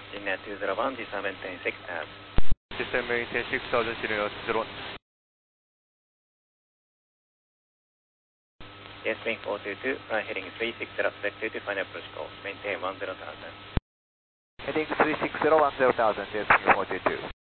Linear 201, descend maintain 6000. Descend maintain 6000, Linear 201. Yes, wing 422, fly heading 36, set 2 to final approach call, maintain 10,000. Heading 36, 10,000, yes, wing 422.